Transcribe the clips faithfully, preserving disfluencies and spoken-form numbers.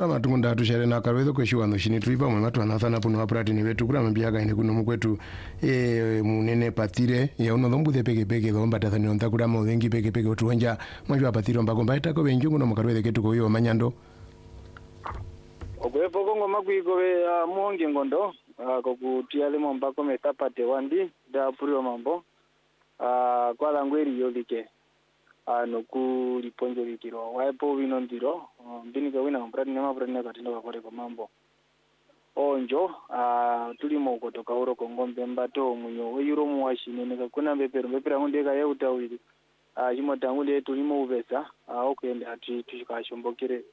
ora matunda tushere na karwezo kweshiwa no shini tulipa mwe matu anasana puno waprati ni wetu kura mbiaga ine kuno mukwetu e munene patire ya uno dhombu de peke peke dhomba tathani onta kura mo dengi peke peke otuonja mwanjwa patire mbako mbaita ko benjungu no mukarweze ketu ko yo manyando ogwepo kongo makwiko be muonge ngondo ko kutiale mbako metapate wandi da puriwa mambo kwa langweri yolike ano ku liponjo likiro waipo wino ndiro mbini ka wina mprati nema mprati nema katindo kakore kwa mambo onjo uh, tulimo kutoka uro kongombe mbato munyo weyuro muwashine nika kuna mbepero mbepero ngundeka ya utawili uh, jimo tangule tulimo uvesa uh, okende ati tushikashombokire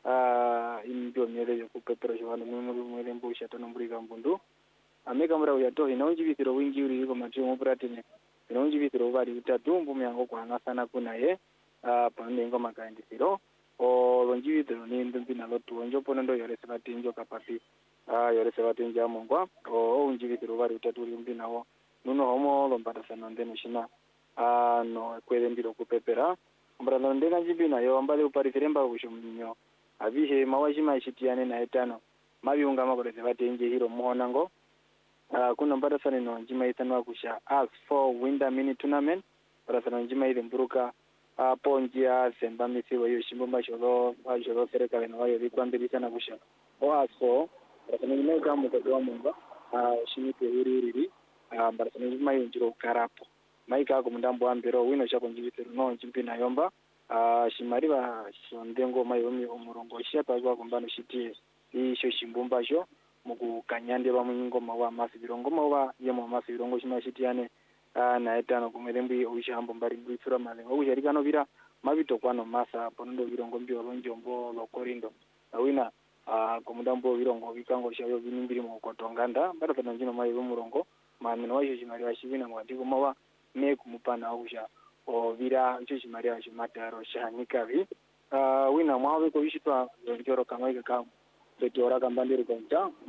uh, imbio mwele kupepero shwano mwele mwele mbusha tono mbulika mbundu ameka mbra uyato inaunji vitiro wingi uri yuko matio mprati ne inaunji vitiro vari utatu mbume yango kwa ngasana kuna ye uh, pande ngo makaindisiro o lonjivitiro ni ndina lotu onjo ponondo yore sebati njo kapapi ah yore sebati nja mongwa o unjivitiro vari utatu limbi nawo nuno homo lombata sana ndeno shina ah no kwele ndiro kupepera mbra ndena jibina yo ambale upari firemba kushumnyo abihe mawashi mashitiane na etano mabiunga makore sebati nje hiro muhonango ah kuna mbata sana no njima itanwa kusha as for winter mini tournament para sana njima ile mburuka apo njia semba misiwe yo shimbomba sholo wa sholo serikali na wayo bikwambirisa na kusha o aso basanime gamu ko do mumba a shimite hiriri a basanime mai njiro karapo mai ka ko mundambo ambero wino chako njibitero no njimpina yomba a shimari ba shondengo mai omi umurongo shepa kwa kumbano shitie isho shimbomba sho muku kanyande ba munyingo mawa masi birongo mawa yemo masi birongo shima shitiane na etano kumerembi uishambo mbari ngwitsura malengo ujarikano vira mavito kwano masa pondo virongo mbio lonjombo lokorindo awina a komudambo virongo vikango shayo vinimbiri mu kotonganda bara kana njino mai murongo mamino wayo chimari washivina mwatiko mawa me kumupana usha o vira ncho chimari washi mataro shanikavi a wina mwawe ko vishitwa njoro kamaika kam betora kambandiri konta